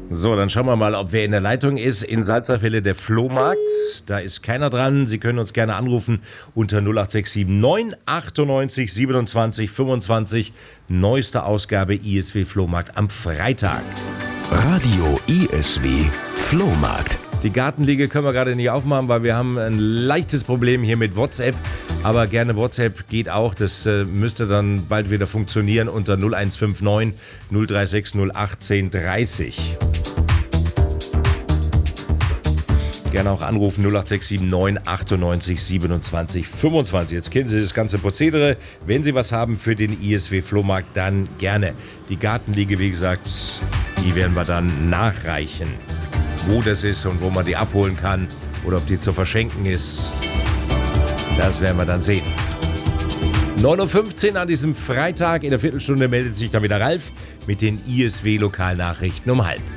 So, dann schauen wir mal, ob wer in der Leitung ist. In Salzerfelde der Flohmarkt. Da ist keiner dran. Sie können uns gerne anrufen unter 08679 98 27 25. Neueste Ausgabe ISW Flohmarkt am Freitag. Radio ISW Flohmarkt. Die Gartenliege können wir gerade nicht aufmachen, weil wir haben ein leichtes Problem hier mit WhatsApp. Aber gerne WhatsApp geht auch. Das müsste dann bald wieder funktionieren unter 0159 036 018 30. Gerne auch anrufen 08679 98 27 25. Jetzt kennen Sie das ganze Prozedere. Wenn Sie was haben für den ISW Flohmarkt, dann gerne. Die Gartenliege, wie gesagt, die werden wir dann nachreichen. Wo das ist und wo man die abholen kann oder ob die zu verschenken ist, das werden wir dann sehen. 9.15 Uhr an diesem Freitag. In der Viertelstunde meldet sich dann wieder Ralf mit den ISW Lokalnachrichten um 12:30.